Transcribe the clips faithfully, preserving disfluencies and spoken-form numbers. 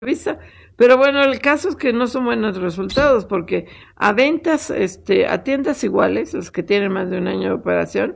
vista. Pero bueno, el caso es que no son buenos resultados porque a ventas, este, a tiendas iguales, las que tienen más de un año de operación,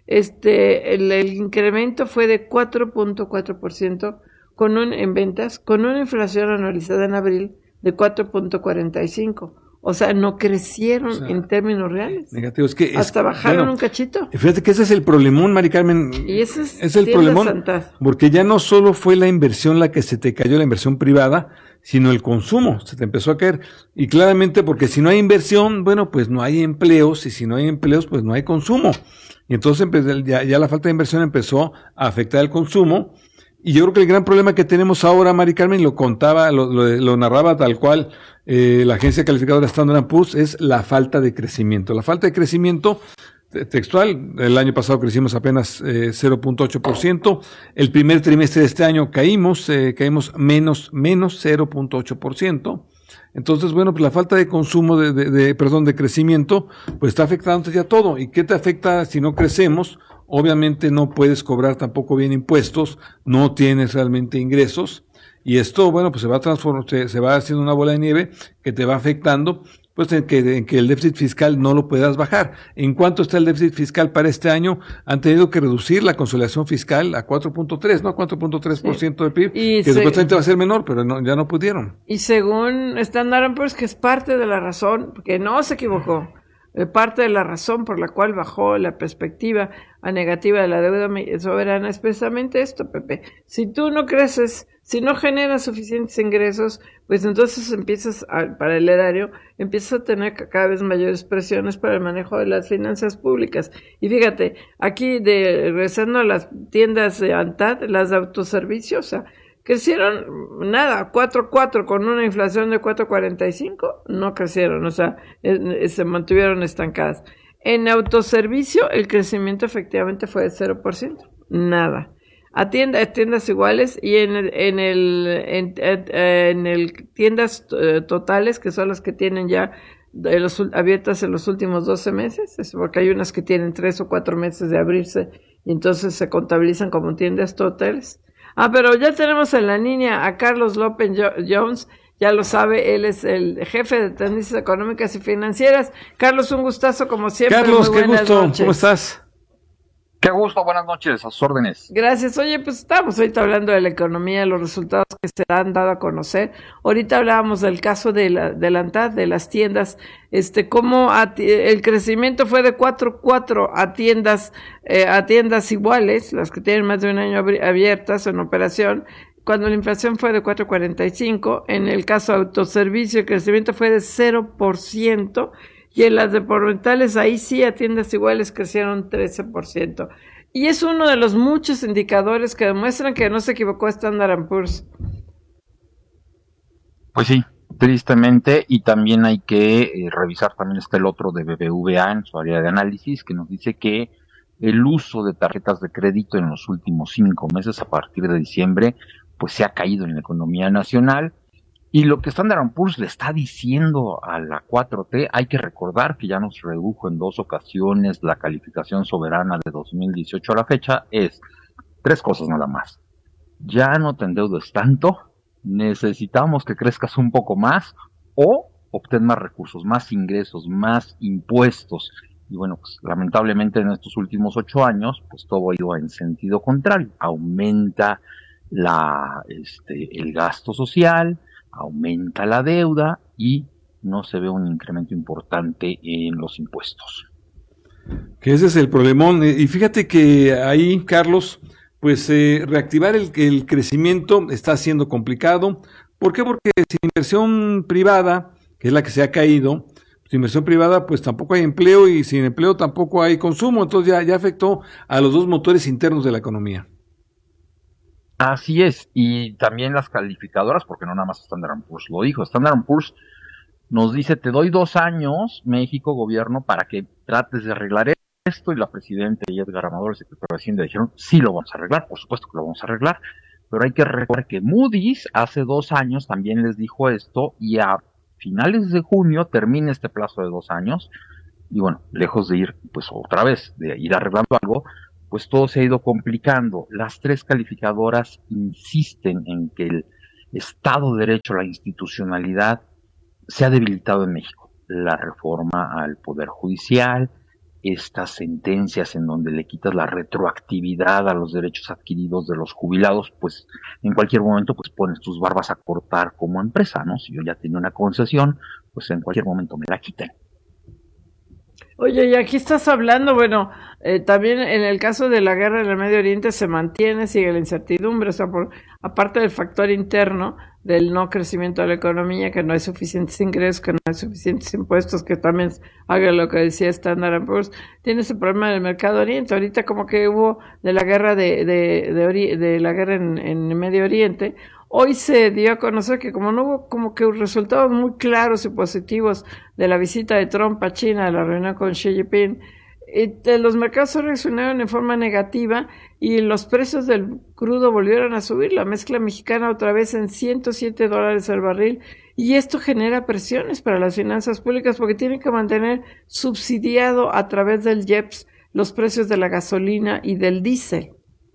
este, el, el incremento fue de cuatro punto cuatro por ciento con un, en ventas, con una inflación anualizada en abril de cuatro punto cuarenta y cinco. O sea, no crecieron, o sea, en términos reales. Negativo. Es que hasta es, bajaron bueno, un cachito. Fíjate que ese es el problemón, Mari Carmen. Y ese es, es el problemón, porque ya no solo fue la inversión la que se te cayó, la inversión privada, sino el consumo, se te empezó a caer. Y claramente porque si no hay inversión, bueno, pues no hay empleos, y si no hay empleos, pues no hay consumo. Y entonces ya, ya la falta de inversión empezó a afectar el consumo. Y yo creo que el gran problema que tenemos ahora, Mari Carmen, lo contaba, lo, lo, lo narraba tal cual eh, la agencia calificadora Standard and Poor's, es la falta de crecimiento. La falta de crecimiento textual, el año pasado crecimos apenas eh, cero punto ocho por ciento, el primer trimestre de este año caímos, eh, caímos menos, menos cero punto ocho por ciento. Entonces, bueno, pues la falta de consumo, de, de, de, perdón, de crecimiento, pues está afectando ya todo. ¿Y qué te afecta si no crecemos? Obviamente no puedes cobrar tampoco bien impuestos, no tienes realmente ingresos, y esto, bueno, pues se va transformando, se, se va haciendo una bola de nieve que te va afectando, pues en que, en que el déficit fiscal no lo puedas bajar. ¿En cuánto está el déficit fiscal para este año? Han tenido que reducir la consolidación fiscal a cuatro punto tres, ¿no? cuatro punto tres por ciento sí. de P I B, y que se, supuestamente va a ser menor, pero no, ya no pudieron. Y según Standard and Poor's, que es parte de la razón, porque no se equivocó, parte de la razón por la cual bajó la perspectiva a negativa de la deuda soberana es precisamente esto, Pepe. Si tú no creces, si no generas suficientes ingresos, pues entonces empiezas, a, para el erario, empiezas a tener cada vez mayores presiones para el manejo de las finanzas públicas. Y fíjate, aquí, de, regresando a las tiendas de ANTAD, las de autoservicio, o sea, crecieron nada, cuatro punto cuatro con una inflación de cuatro punto cuarenta y cinco, no crecieron, o sea, eh, se mantuvieron estancadas. En autoservicio el crecimiento efectivamente fue de cero por ciento, nada. A tiendas, tiendas iguales y en el, en el, en, en el tiendas totales, que son las que tienen ya de los, abiertas en los últimos doce meses, es porque hay unas que tienen tres o cuatro meses de abrirse y entonces se contabilizan como tiendas totales. Ah, pero ya tenemos en la línea a Carlos López Jones, ya lo sabe, él es el jefe de tendencias económicas y financieras. Carlos, un gustazo como siempre. Carlos, qué gusto, noches. ¿Cómo estás? Qué gusto, buenas noches, a sus órdenes. Gracias. Oye, pues estamos ahorita hablando de la economía, los resultados que se han dado a conocer. Ahorita hablábamos del caso de la, de la ANTAD, de las tiendas, este, cómo a, el crecimiento fue de cuatro punto cuatro a tiendas, eh, a tiendas iguales, las que tienen más de un año abiertas en operación, cuando la inflación fue de cuatro punto cuarenta y cinco. En el caso de autoservicio, el crecimiento fue de cero por ciento. Y en las departamentales, ahí sí, a tiendas iguales crecieron trece por ciento. Y es uno de los muchos indicadores que demuestran que no se equivocó Standard and Poor's. Pues sí, tristemente, y también hay que eh, revisar, también está el otro de B B V A en su área de análisis, que nos dice que el uso de tarjetas de crédito en los últimos cinco meses, a partir de diciembre, pues se ha caído en la economía nacional. Y lo que Standard and Poor's le está diciendo a la cuatro T, hay que recordar que ya nos redujo en dos ocasiones la calificación soberana de dos mil dieciocho a la fecha, es tres cosas nada más. Ya no te endeudes tanto, necesitamos que crezcas un poco más, o obtén más recursos, más ingresos, más impuestos. Y bueno, pues lamentablemente en estos últimos ocho años, pues todo ha ido en sentido contrario. Aumenta la, este, el gasto social, aumenta la deuda y no se ve un incremento importante en los impuestos. Que ese es el problemón. Y fíjate que ahí, Carlos, pues eh, reactivar el, el crecimiento está siendo complicado. ¿Por qué? Porque sin inversión privada, que es la que se ha caído, sin inversión privada pues tampoco hay empleo, y sin empleo tampoco hay consumo. Entonces ya, ya afectó a los dos motores internos de la economía. Así es, y también las calificadoras, porque no nada más Standard and Poor's lo dijo. Standard and Poor's nos dice, te doy dos años, México, gobierno, para que trates de arreglar esto, y la presidenta y Edgar Amador, el secretario de Hacienda, dijeron, sí lo vamos a arreglar, por supuesto que lo vamos a arreglar, pero hay que recordar que Moody's hace dos años también les dijo esto, y a finales de junio termina este plazo de dos años, y bueno, lejos de ir, pues otra vez, de ir arreglando algo, pues todo se ha ido complicando. Las tres calificadoras insisten en que el, Estado de Derecho, la institucionalidad, se ha debilitado en México. La reforma al Poder Judicial, estas sentencias en donde le quitas la retroactividad a los derechos adquiridos de los jubilados, pues en cualquier momento pues pones tus barbas a cortar como empresa, ¿no? Si yo ya tenía una concesión, pues en cualquier momento me la quitan. Oye, y aquí estás hablando, bueno, eh, también en el caso de la guerra en el Medio Oriente se mantiene, sigue la incertidumbre, o sea, por, aparte del factor interno del no crecimiento de la economía, que no hay suficientes ingresos, que no hay suficientes impuestos, que también haga lo que decía Standard and Poor's, tiene ese problema del mercado oriente. Ahorita como que hubo de la guerra de, de, de, ori de la guerra en, en el Medio Oriente, hoy se dio a conocer que como no hubo como que resultados muy claros y positivos de la visita de Trump a China, a la reunión con Xi Jinping, eh, los mercados reaccionaron en forma negativa y los precios del crudo volvieron a subir, la mezcla mexicana otra vez en ciento siete dólares el barril, y esto genera presiones para las finanzas públicas porque tienen que mantener subsidiado a través del I E P S los precios de la gasolina y del diésel.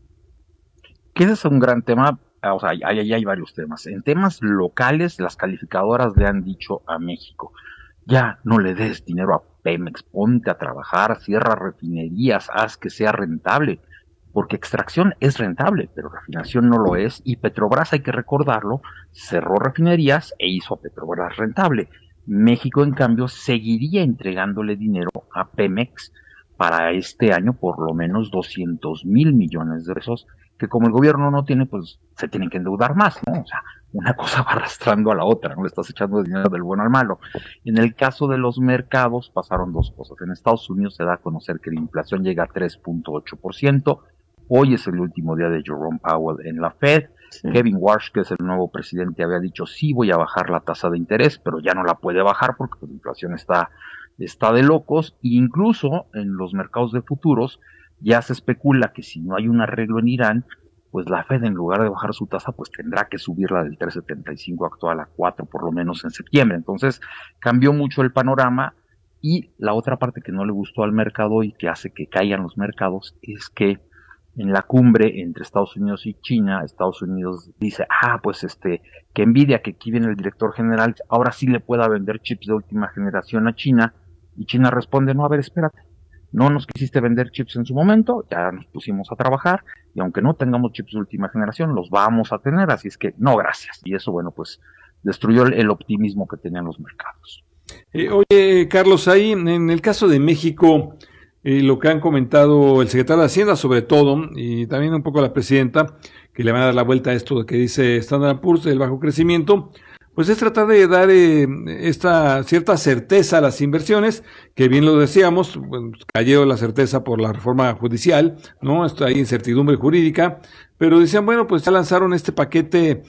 Que ese es un gran tema. O sea, hay, hay, hay varios temas. En temas locales, las calificadoras le han dicho a México, ya no le des dinero a Pemex, ponte a trabajar, cierra refinerías, haz que sea rentable, porque extracción es rentable, pero refinación no lo es, y Petrobras, hay que recordarlo, cerró refinerías e hizo a Petrobras rentable. México, en cambio, seguiría entregándole dinero a Pemex para este año por lo menos doscientos mil millones de pesos, que como el gobierno no tiene, pues se tienen que endeudar más, ¿no? O sea, una cosa va arrastrando a la otra, no le estás echando dinero del bueno al malo. En el caso de los mercados pasaron dos cosas. En Estados Unidos se da a conocer que la inflación llega a tres punto ocho por ciento. Hoy es el último día de Jerome Powell en la Fed. Sí. Kevin Warsh, que es el nuevo presidente, había dicho sí voy a bajar la tasa de interés, pero ya no la puede bajar porque pues, la inflación está, está de locos. E incluso en los mercados de futuros ya se especula que si no hay un arreglo en Irán, pues la Fed en lugar de bajar su tasa, pues tendrá que subirla del tres punto setenta y cinco actual a cuatro por lo menos en septiembre. Entonces cambió mucho el panorama, y la otra parte que no le gustó al mercado y que hace que caigan los mercados es que en la cumbre entre Estados Unidos y China, Estados Unidos dice, ah, pues este, que envidia que aquí viene el director general, ahora sí le pueda vender chips de última generación a China, y China responde, no, a ver, espérate. No nos quisiste vender chips en su momento, ya nos pusimos a trabajar, y aunque no tengamos chips de última generación, los vamos a tener, así es que no, gracias. Y eso, bueno, pues destruyó el, el optimismo que tenían los mercados. Eh, oye, Carlos, ahí en el caso de México, eh, lo que han comentado el secretario de Hacienda sobre todo, y también un poco la presidenta, que le van a dar la vuelta a esto que dice Standard and Poor's, el bajo crecimiento, pues es tratar de dar eh, esta cierta certeza a las inversiones, que bien lo decíamos, bueno, cayó la certeza por la reforma judicial, ¿no? Esto hay incertidumbre jurídica, pero decían, bueno, pues ya lanzaron este paquete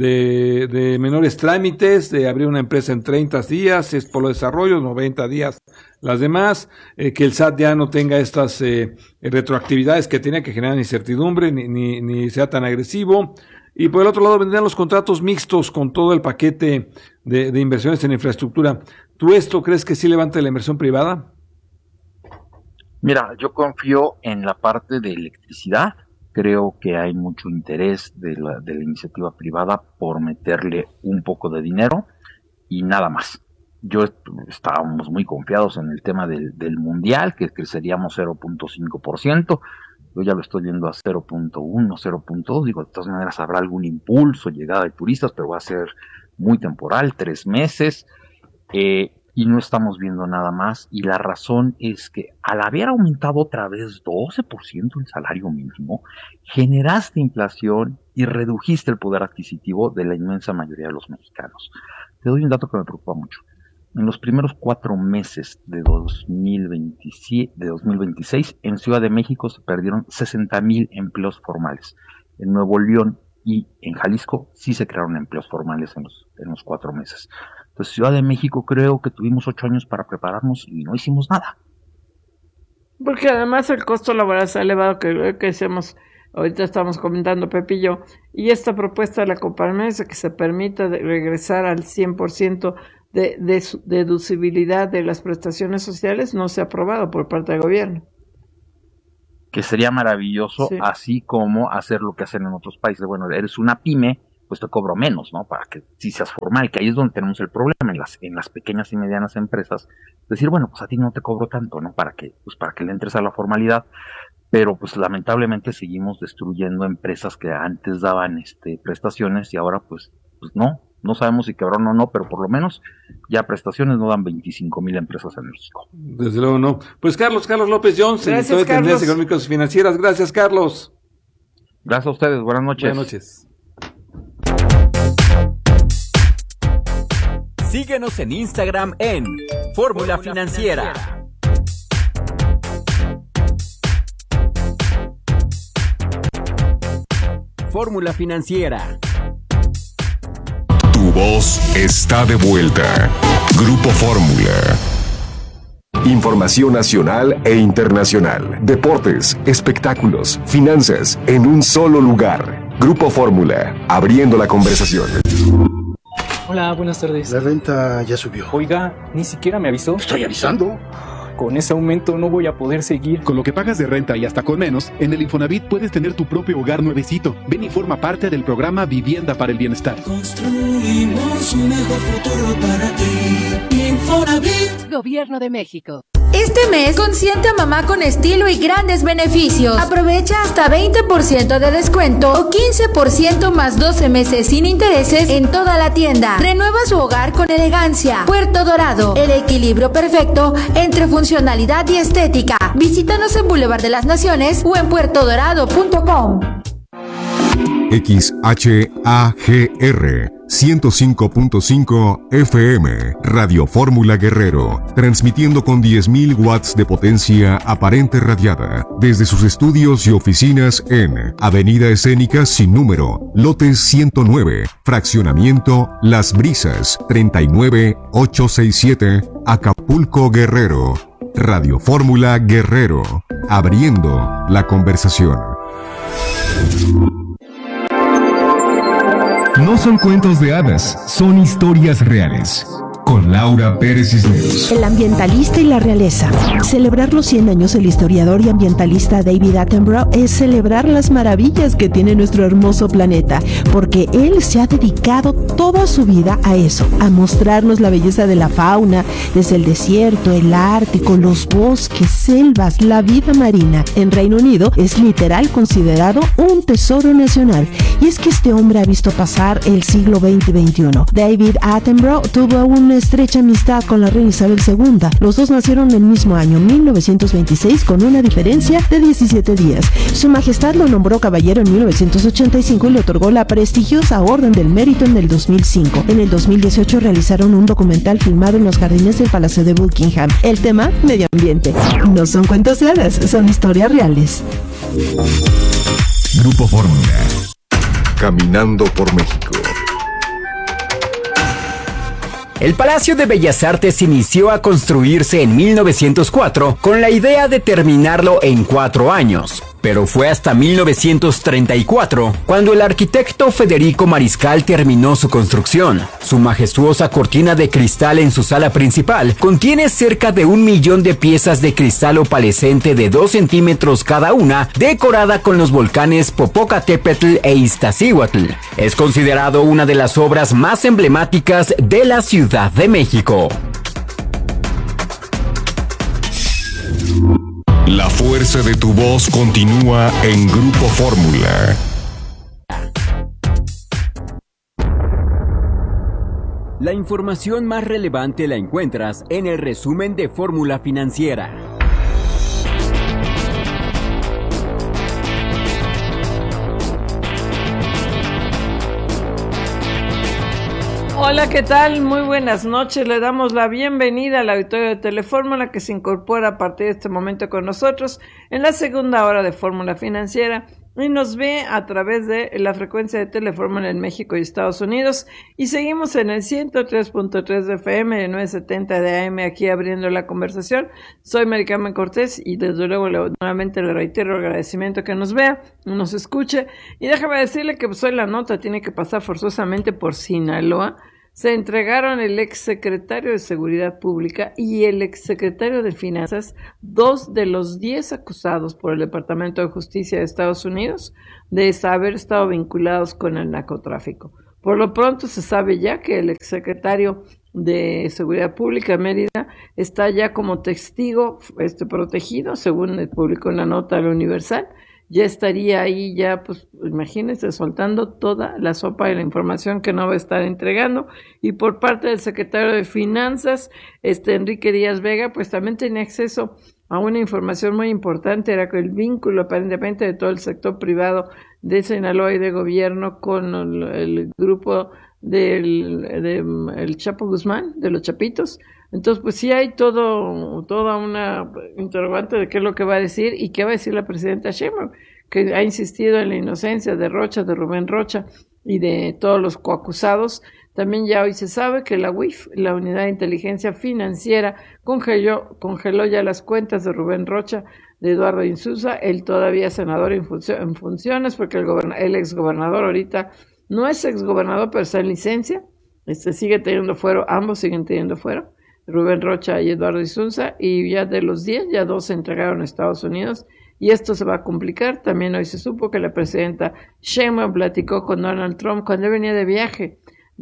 de, de menores trámites, de abrir una empresa en treinta días, es por los desarrollos, noventa días las demás, eh, que el S A T ya no tenga estas eh, retroactividades que tenía, que generan incertidumbre, ni, ni, ni sea tan agresivo. Y por el otro lado vendrían los contratos mixtos con todo el paquete de, de inversiones en infraestructura. ¿Tú esto crees que sí levante la inversión privada? Mira, yo confío en la parte de electricidad. Creo que hay mucho interés de la, de la iniciativa privada por meterle un poco de dinero y nada más. Yo estábamos muy confiados en el tema del, del mundial, que creceríamos cero punto cinco por ciento. Yo ya lo estoy viendo a cero punto uno, cero punto dos, digo, de todas maneras habrá algún impulso, llegada de turistas, pero va a ser muy temporal, tres meses, eh, y no estamos viendo nada más, y la razón es que al haber aumentado otra vez doce por ciento el salario mínimo, generaste inflación y redujiste el poder adquisitivo de la inmensa mayoría de los mexicanos. Te doy un dato que me preocupa mucho. En los primeros cuatro meses de dos mil veintisiete, de dos mil veintiséis, en Ciudad de México se perdieron sesenta mil empleos formales. En Nuevo León y en Jalisco sí se crearon empleos formales en los, en los cuatro meses. Entonces, Ciudad de México creo que tuvimos ocho años para prepararnos y no hicimos nada. Porque además el costo laboral se ha elevado, que, que hacemos, ahorita estamos comentando Pepe y yo, y esta propuesta de la Coparmex que se permita de regresar al cien por ciento de, de deducibilidad de las prestaciones sociales no se ha aprobado por parte del gobierno. Que sería maravilloso, sí. Así como hacer lo que hacen en otros países. Bueno, eres una pyme, pues te cobro menos, ¿no? Para que sí seas formal, que ahí es donde tenemos el problema en las, en las pequeñas y medianas empresas, decir, bueno, pues a ti no te cobro tanto, ¿no? Para que, pues para que le entres a la formalidad, pero pues lamentablemente seguimos destruyendo empresas que antes daban este prestaciones y ahora pues, pues no, no sabemos si quebraron o no, pero por lo menos ya prestaciones no dan veinticinco mil empresas en México. Desde luego no. Pues Carlos, Carlos López Jones, editor de Tendencias Económicas y Financieras. Gracias, Carlos. Gracias a ustedes, buenas noches. Buenas noches. Síguenos en Instagram en Fórmula Financiera. Fórmula Financiera. Tu voz está de vuelta. Grupo Fórmula. Información nacional e internacional. Deportes, espectáculos, finanzas, en un solo lugar. Grupo Fórmula, abriendo la conversación. Hola, buenas tardes. La renta ya subió. Oiga, ni siquiera me avisó. Estoy avisando. Con ese aumento no voy a poder seguir. Con lo que pagas de renta y hasta con menos, en el Infonavit puedes tener tu propio hogar nuevecito. Ven y forma parte del programa Vivienda para el Bienestar. Construimos un mejor futuro para ti. Infonavit. Gobierno de México. Este mes consiente a mamá con estilo y grandes beneficios. Aprovecha hasta veinte por ciento de descuento o quince por ciento más doce meses sin intereses en toda la tienda. Renueva su hogar con elegancia. Puerto Dorado, el equilibrio perfecto entre funcionalidad y estética. Visítanos en Boulevard de las Naciones o en puerto dorado punto com. X H A G R ciento cinco punto cinco F M, Radio Fórmula Guerrero, transmitiendo con diez mil watts de potencia aparente radiada, desde sus estudios y oficinas en Avenida Escénica sin número, lote ciento nueve, fraccionamiento Las Brisas, treinta y nueve mil ochocientos sesenta y siete, Acapulco, Guerrero. Radio Fórmula Guerrero, abriendo la conversación. No son cuentos de hadas, son historias reales. Con Laura Pérez Cisneros. El ambientalista y la realeza. Celebrar los cien años del historiador y ambientalista David Attenborough es celebrar las maravillas que tiene nuestro hermoso planeta, porque él se ha dedicado toda su vida a eso, a mostrarnos la belleza de la fauna, desde el desierto, el Ártico, los bosques, selvas, la vida marina. En Reino Unido es literal considerado un tesoro nacional. Y es que este hombre ha visto pasar el siglo veinte y veintiuno. David Attenborough tuvo un estrecha amistad con la reina Isabel segunda. Los dos nacieron en el mismo año, mil novecientos veintiséis, con una diferencia de diecisiete días. Su Majestad lo nombró caballero en mil novecientos ochenta y cinco y le otorgó la prestigiosa Orden del Mérito en el dos mil cinco. En el dos mil dieciocho realizaron un documental filmado en los jardines del Palacio de Buckingham. El tema, medio ambiente. No son cuentos de hadas, son historias reales. Grupo Fórmula. Caminando por México. El Palacio de Bellas Artes inició a construirse en mil novecientos cuatro con la idea de terminarlo en cuatro años. Pero fue hasta mil novecientos treinta y cuatro cuando el arquitecto Federico Mariscal terminó su construcción. Su majestuosa cortina de cristal en su sala principal contiene cerca de un millón de piezas de cristal opalescente de dos centímetros cada una, decorada con los volcanes Popocatépetl e Iztaccíhuatl. Es considerado una de las obras más emblemáticas de la Ciudad de México. La fuerza de tu voz continúa en Grupo Fórmula. La información más relevante la encuentras en el resumen de Fórmula Financiera. Hola, ¿qué tal? Muy buenas noches. Le damos la bienvenida al auditorio de Telefórmula que se incorpora a partir de este momento con nosotros en la segunda hora de Fórmula Financiera y nos ve a través de la frecuencia de Telefórmula en México y Estados Unidos y seguimos en el ciento tres punto tres de F M, de nueve setenta de A M, aquí abriendo la conversación. Soy Mary Carmen Cortés y desde luego le, nuevamente le reitero el agradecimiento que nos vea, nos escuche y déjame decirle que pues, hoy la nota tiene que pasar forzosamente por Sinaloa, se entregaron el exsecretario de Seguridad Pública y el exsecretario de Finanzas, dos de los diez acusados por el Departamento de Justicia de Estados Unidos de haber estado vinculados con el narcotráfico. Por lo pronto se sabe ya que el exsecretario de Seguridad Pública, Mérida, está ya como testigo este, protegido, según publicó en la nota de la Universal. Ya estaría ahí ya, pues imagínense, soltando toda la sopa de la información que no va a estar entregando. Y por parte del secretario de Finanzas, este Enrique Díaz Vega, pues también tenía acceso a una información muy importante, era que el vínculo aparentemente de todo el sector privado de Sinaloa y de gobierno con el, el grupo del de, el Chapo Guzmán, de los Chapitos. Entonces, pues sí hay todo, toda una interrogante de qué es lo que va a decir y qué va a decir la presidenta Sheinbaum, que ha insistido en la inocencia de Rocha, de Rubén Rocha y de todos los coacusados. También ya hoy se sabe que la U I F, la Unidad de Inteligencia Financiera, congeló, congeló ya las cuentas de Rubén Rocha, de Eduardo Insulza, el todavía senador en, funcio, en funciones, porque el, goberna, el exgobernador ahorita no es exgobernador, pero está en licencia, este sigue teniendo fuero, ambos siguen teniendo fuero, Rubén Rocha y Eduardo Insulza, y ya de los diez, ya dos se entregaron a Estados Unidos, y esto se va a complicar. También hoy se supo que la presidenta Sheinbaum platicó con Donald Trump cuando él venía de viaje,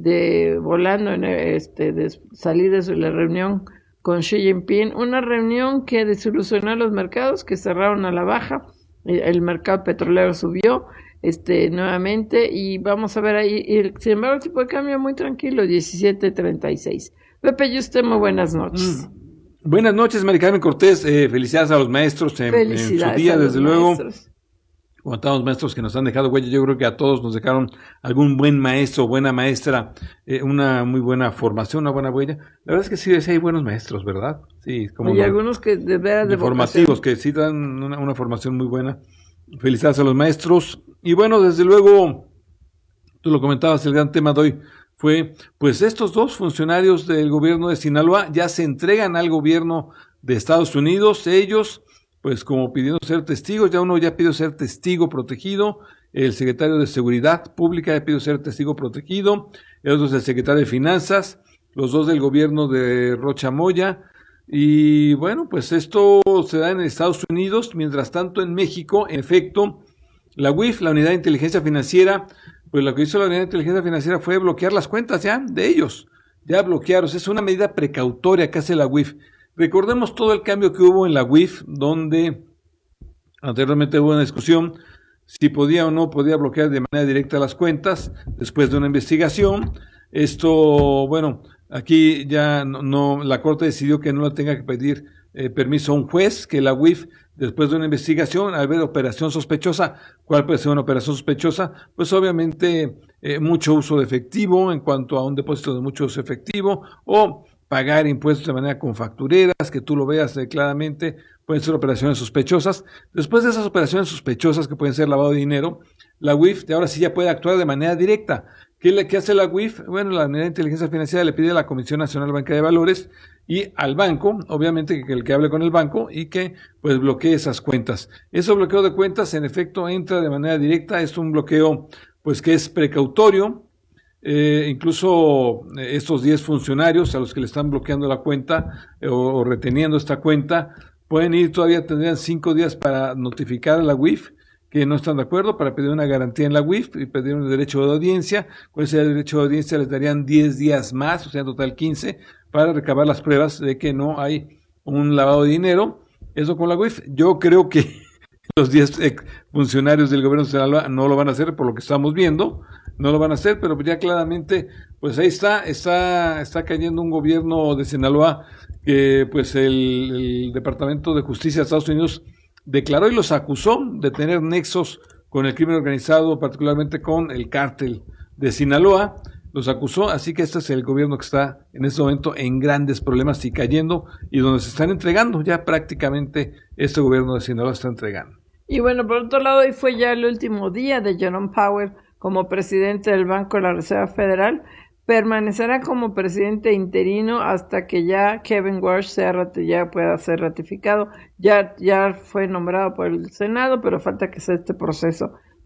de volando, en este, de salir de su, la reunión con Xi Jinping, una reunión que desilusionó a los mercados, que cerraron a la baja, el mercado petrolero subió este nuevamente, y vamos a ver ahí, y, sin embargo el tipo de cambio muy tranquilo, diecisiete treinta y seis. Pepe y usted, muy buenas noches. Mm. Buenas noches, Mari Carmen Cortés, eh, felicidades a los maestros en, en su día, desde luego. Maestros. Contamos maestros que nos han dejado huella, yo creo que a todos nos dejaron algún buen maestro, buena maestra, eh, una muy buena formación, una buena huella. La verdad es que sí, sí hay buenos maestros, ¿verdad? Sí, como y no, algunos que de veras de formativos, vocación, que sí dan una, una formación muy buena. Felicidades a los maestros. Y bueno, desde luego, tú lo comentabas, el gran tema de hoy fue, pues estos dos funcionarios del gobierno de Sinaloa ya se entregan al gobierno de Estados Unidos, ellos pues como pidiendo ser testigos, ya uno ya pidió ser testigo protegido, el secretario de Seguridad Pública ya pidió ser testigo protegido, el otro es el secretario de Finanzas, los dos del gobierno de Rocha Moya, y bueno, pues esto se da en Estados Unidos. Mientras tanto en México, en efecto, la U I F, la Unidad de Inteligencia Financiera, pues lo que hizo la Unidad de Inteligencia Financiera fue bloquear las cuentas ya de ellos, ya bloquearos, es una medida precautoria que hace la U I F. Recordemos todo el cambio que hubo en la U I F, donde anteriormente hubo una discusión si podía o no podía bloquear de manera directa las cuentas después de una investigación. Esto, bueno, aquí ya no, no la Corte decidió que no le tenga que pedir eh, permiso a un juez, que la U I F, después de una investigación, al ver operación sospechosa, ¿cuál puede ser una operación sospechosa? Pues obviamente eh, mucho uso de efectivo en cuanto a un depósito de mucho uso efectivo, o pagar impuestos de manera con factureras, que tú lo veas eh, claramente, pueden ser operaciones sospechosas. Después de esas operaciones sospechosas, que pueden ser lavado de dinero, la U I F de ahora sí ya puede actuar de manera directa. ¿Qué, le, qué hace la U I F? Bueno, la Unidad de Inteligencia Financiera le pide a la Comisión Nacional Bancaria de Valores y al banco, obviamente que el que hable con el banco y que pues bloquee esas cuentas. Ese bloqueo de cuentas en efecto entra de manera directa, es un bloqueo pues que es precautorio. Eh, incluso eh, estos diez funcionarios a los que le están bloqueando la cuenta eh, o, o reteniendo esta cuenta pueden ir, todavía tendrían cinco días para notificar a la U I F que no están de acuerdo, para pedir una garantía en la U I F y pedir un derecho de audiencia. Con ese derecho de audiencia les darían diez días más, o sea en total quince, para recabar las pruebas de que no hay un lavado de dinero. Eso con la U I F. Yo creo que los diez funcionarios del gobierno de Sinaloa no lo van a hacer, por lo que estamos viendo, no lo van a hacer, pero ya claramente, pues ahí está, está, está cayendo un gobierno de Sinaloa que pues el, el Departamento de Justicia de Estados Unidos declaró y los acusó de tener nexos con el crimen organizado, particularmente con el cártel de Sinaloa, los acusó, así que este es el gobierno que está en este momento en grandes problemas y cayendo, y donde se están entregando, ya prácticamente este gobierno de Sinaloa está entregando. Y bueno, por otro lado, hoy fue ya el último día de Jerome Powell como presidente del Banco de la Reserva Federal. Permanecerá como presidente interino hasta que ya Kevin Warsh sea, ya pueda ser ratificado. Ya, ya fue nombrado por el Senado, pero falta que sea este proceso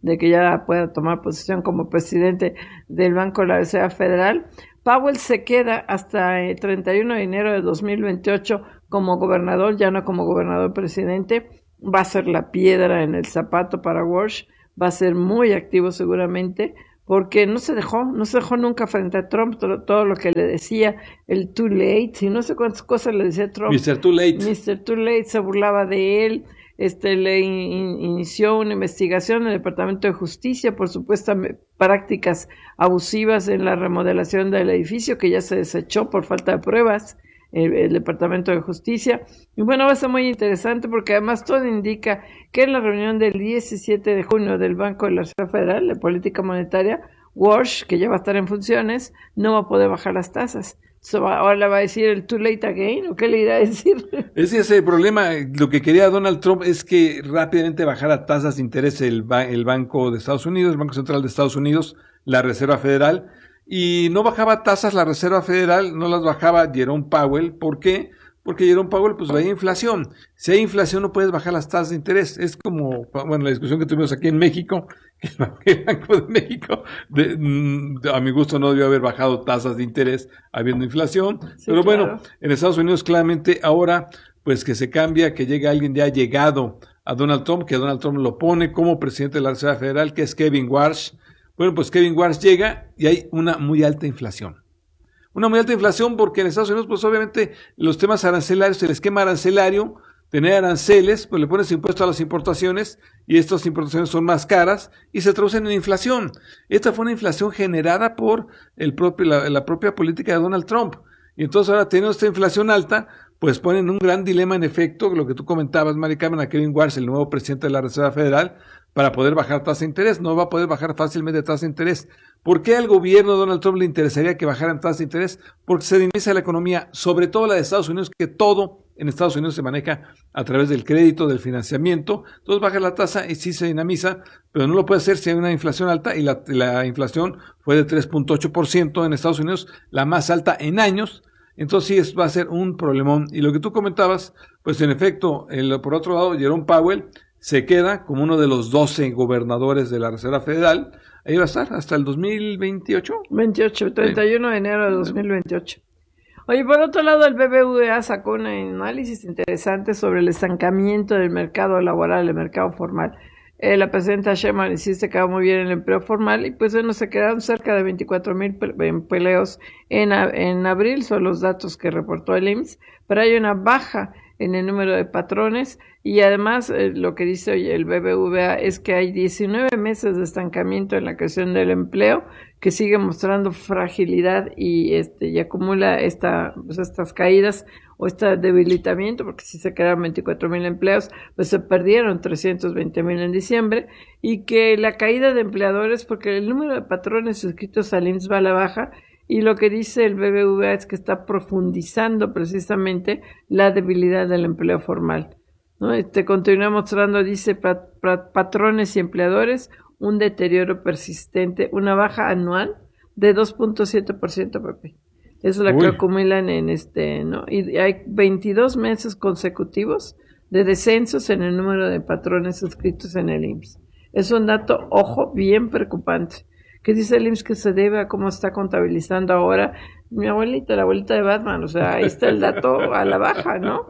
de que ya pueda tomar posesión como presidente del Banco de la Reserva Federal. Powell se queda hasta el treinta y uno de enero de dos mil veintiocho como gobernador, ya no como gobernador presidente. Va a ser la piedra en el zapato para Walsh, va a ser muy activo seguramente, porque no se dejó, no se dejó nunca frente a Trump, todo, todo lo que le decía, el too late, y no sé cuántas cosas le decía Trump. mister Too Late. mister Too Late, se burlaba de él, este le in, inició una investigación en el Departamento de Justicia por supuestas prácticas abusivas en la remodelación del edificio, que ya se desechó por falta de pruebas, el, el Departamento de Justicia. Y bueno, va a ser muy interesante porque además todo indica que en la reunión del diecisiete de junio del Banco de la Reserva Federal de Política Monetaria, Walsh, que ya va a estar en funciones, no va a poder bajar las tasas. So, ahora le va a decir el too late again, ¿o qué le irá a decir? Ese es el problema. Lo que quería Donald Trump es que rápidamente bajara tasas de interés el, ba- el Banco de Estados Unidos, el Banco Central de Estados Unidos, la Reserva Federal, y no bajaba tasas la Reserva Federal, no las bajaba Jerome Powell. ¿Por qué? Porque Jerome Powell pues veía inflación. Si hay inflación no puedes bajar las tasas de interés. Es como, bueno, la discusión que tuvimos aquí en México, que el Banco de México, de, de, a mi gusto no debió haber bajado tasas de interés habiendo inflación. Sí, pero bueno, claro. En Estados Unidos claramente ahora, pues que se cambia, que llega alguien ya llegado a Donald Trump, que Donald Trump lo pone como presidente de la Reserva Federal, que es Kevin Warsh. Bueno, pues Kevin Warsh llega y hay una muy alta inflación. Una muy alta inflación porque en Estados Unidos, pues obviamente los temas arancelarios, el esquema arancelario, tener aranceles, pues le pones impuesto a las importaciones y estas importaciones son más caras y se traducen en inflación. Esta fue una inflación generada por el propio, la, la propia política de Donald Trump. Y entonces ahora teniendo esta inflación alta, pues ponen un gran dilema en efecto, lo que tú comentabas, Mari Carmen, a Kevin Warsh, el nuevo presidente de la Reserva Federal, para poder bajar tasa de interés. No va a poder bajar fácilmente tasa de interés. ¿Por qué al gobierno de Donald Trump le interesaría que bajaran tasa de interés? Porque se dinamiza la economía, sobre todo la de Estados Unidos, que todo en Estados Unidos se maneja a través del crédito, del financiamiento. Entonces baja la tasa y sí se dinamiza, pero no lo puede hacer si hay una inflación alta, y la, la inflación fue de tres punto ocho por ciento en Estados Unidos, la más alta en años. Entonces sí es, va a ser un problemón. Y lo que tú comentabas, pues en efecto, el, por otro lado, Jerome Powell se queda como uno de los doce gobernadores de la Reserva Federal. Ahí va a estar hasta el dos mil veintiocho. veintiocho, treinta y uno de enero de dos mil veintiocho. Oye, por otro lado, el B B V A sacó un análisis interesante sobre el estancamiento del mercado laboral, el mercado formal. Eh, la presidenta Sheinbaum insiste que va muy bien el empleo formal y pues bueno, se quedaron cerca de veinticuatro mil empleos en, en abril, son los datos que reportó el I M S S, pero hay una baja en el número de patrones y además eh, lo que dice hoy el B B V A es que hay diecinueve meses de estancamiento en la creación del empleo, que sigue mostrando fragilidad y este y acumula esta, pues estas caídas o este debilitamiento, porque si se crearon veinticuatro mil empleos, pues se perdieron trescientos veinte mil en diciembre, y que la caída de empleadores, porque el número de patrones inscritos al I M S S va a la baja, y lo que dice el B B V A es que está profundizando precisamente la debilidad del empleo formal, ¿no? Este continúa mostrando, dice, pat, pat, patrones y empleadores, un deterioro persistente, una baja anual de dos punto siete por ciento, Pepe. Eso es lo que acumulan en este, ¿no? Y hay veintidós meses consecutivos de descensos en el número de patrones inscritos en el I M S S. Es un dato, ojo, bien preocupante. ¿Qué dice el I M S S? Que se debe a cómo está contabilizando ahora mi abuelita, la abuelita de Batman. O sea, ahí está el dato a la baja, ¿no?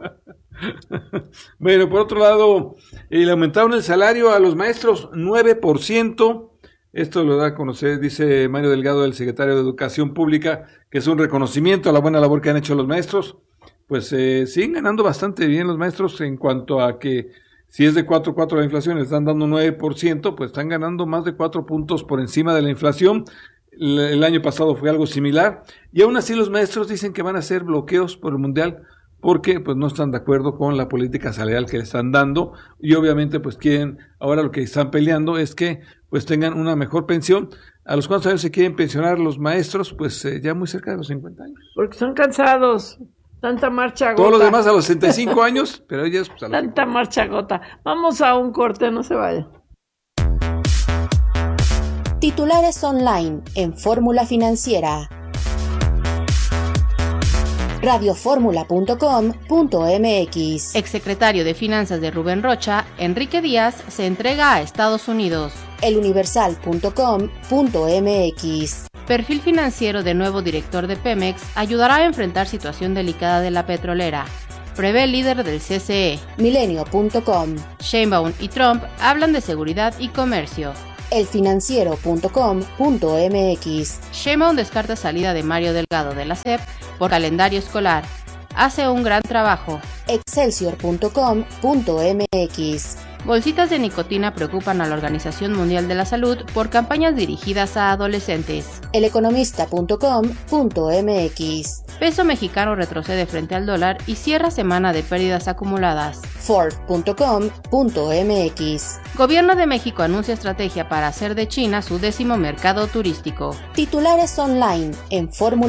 Bueno, por otro lado, eh, le aumentaron el salario a los maestros nueve por ciento. Esto lo da a conocer, dice Mario Delgado, el secretario de Educación Pública, que es un reconocimiento a la buena labor que han hecho los maestros. Pues eh, siguen ganando bastante bien los maestros en cuanto a que si es de cuatro punto cuatro la inflación, están dando nueve por ciento, pues están ganando más de cuatro puntos por encima de la inflación. El, el año pasado fue algo similar. Y aún así los maestros dicen que van a hacer bloqueos por el Mundial, porque pues no están de acuerdo con la política salarial que le están dando, y obviamente pues quieren, ahora lo que están peleando es que pues tengan una mejor pensión. ¿A los cuántos años se quieren pensionar los maestros? Pues eh, ya muy cerca de los cincuenta años. Porque son cansados, tanta marcha gota. Todos los demás a los sesenta y cinco años, pero ellos pues a los tanta marcha gota. Vamos a un corte, no se vaya. Titulares online en Fórmula Financiera. radio fórmula punto com punto m x. Exsecretario de Finanzas de Rubén Rocha, Enrique Díaz, se entrega a Estados Unidos. eluniversal punto com punto m x. Perfil financiero de nuevo director de Pemex ayudará a enfrentar situación delicada de la petrolera. Prevé el líder del C C E. Milenio punto com. Sheinbaum y Trump hablan de seguridad y comercio. elfinanciero punto com punto m x. Sheinbaum descarta salida de Mario Delgado de la S E P por calendario escolar. Hace un gran trabajo. excelsior punto com punto m x. Bolsitas de nicotina preocupan a la Organización Mundial de la Salud por campañas dirigidas a adolescentes. eleconomista punto com punto m x. Peso mexicano retrocede frente al dólar y cierra semana de pérdidas acumuladas. ford punto com punto m x. Gobierno de México anuncia estrategia para hacer de China su décimo mercado turístico. Titulares online en Fórmula